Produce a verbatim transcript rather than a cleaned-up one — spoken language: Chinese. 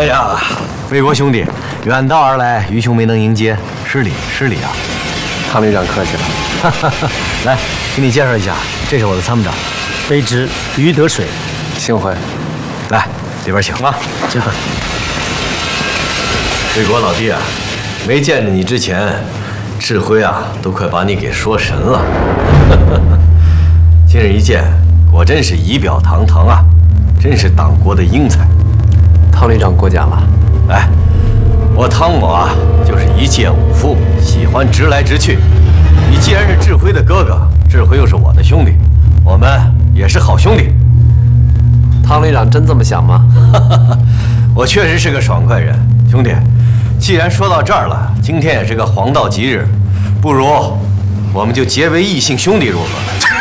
哎呀，魏国兄弟，远道而来，于兄没能迎接，失礼失礼啊！ 唐旅长客气了。 来，给你介绍一下，这是我的参谋长， 卑职于德水， 幸会。 来，里边请啊。 这个魏国老弟啊，没见着你之前，志辉啊都快把你给说神了。今日一见，果真是仪表堂堂啊，真是党国的英才。 唐旅长过奖了。 哎，我汤某啊，就是一介武夫，喜欢直来直去。你既然是志辉的哥哥，志辉又是我的兄弟，我们也是好兄弟。 唐旅长真这么想吗？ 我确实是个爽快人，兄弟。既然说到这儿了，今天也是个黄道吉日，不如我们就结为异姓兄弟如何？